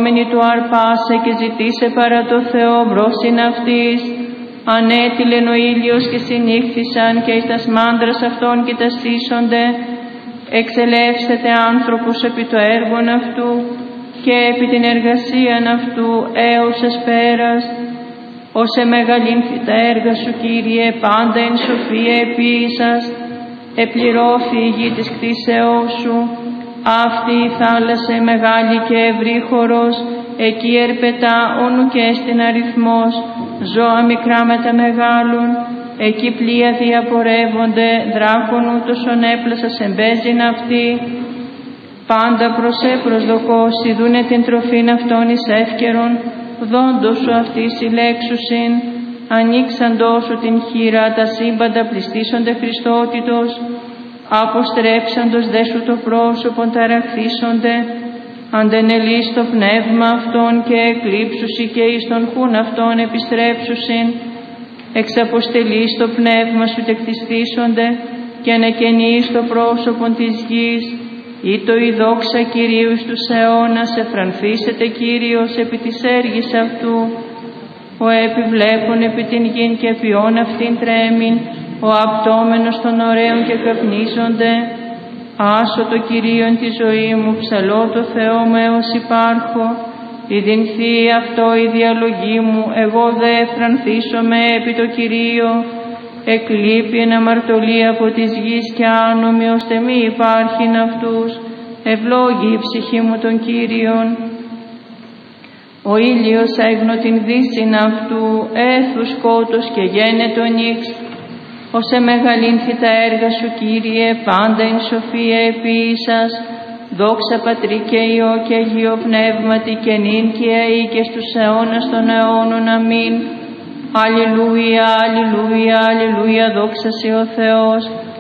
λεγόμενη του αρπάσε και ζητήσε παρά το Θεό βρόσιν αυτής. Ανέτειλεν ο ήλιος και συνήχθησαν και εις τας μάντρας αυτών κοιταστήσονται. Εξελεύσετε άνθρωπος επί το έργον αυτού και επί την εργασίαν αυτού έως εσπέρας. Όσε μεγαλύνθη τα έργα σου, Κύριε, πάντα εν σοφία επίησας. Επληρώθη η γη της κτίσεώς σου. Αυτή η θάλασσα μεγάλη και ευρύχωρος, εκεί ερπετά όνου και στην αριθμός, ζώα μικρά με τα μεγάλων, εκεί πλοία διαπορεύονται, δράκων ούτως ονέπλασας εμπέζειν αυτή. Πάντα προσδοκώσει, δούνε την τροφήν αυτών εις εύκαιρον, δόντος σου αυτή συλλέξουσιν, ανοίξαντός σου την χείρα, τα σύμπαντα πληστήσονται Χριστότητος, αποστρέψαντος δε σου το πρόσωπον ταραχθήσονται, αντενελείς το πνεύμα αυτών και εκλείψουσι και εις τον χούν αυτών επιστρέψουσιν, εξαποστελείς το πνεύμα σου τεκτιστήσονται και ανακαινείς το πρόσωπον της γης, ή το η δόξα Κυρίου στους αιώνας, εφρανθήσετε Κύριος επί της έργης αυτού, ο επιβλέπων επί την γην και ποιόν αυτήν τρέμην, ο απτόμενος των ωραίων και καπνίζονται. Άσω το Κυρίον τη ζωή μου, ψαλώ το Θεό μου έως υπάρχω, ειδυνθεί αυτό η διαλογή μου, εγώ δε εφρανθήσομαι επί το Κυρίο, εκλείπει εν αμαρτωλή από της γης και άνομοι, ώστε μη υπάρχειν αυτούς, ευλόγη η ψυχή μου τον Κύριον. Ο ήλιος έγνω την δύσιν αυτού, έθου σκότος και γένετο νύξ. Όσε μεγαλύνθη τα έργα σου, Κύριε, πάντα εν σοφία επίησας, δόξα Πατρί και Υιό και Αγίο Πνεύματι και νυν και αεί και στους αιώνας των αιώνων. Αμήν. Αλληλούια, αλληλούια, αλληλούια, δόξα σε ο Θεός.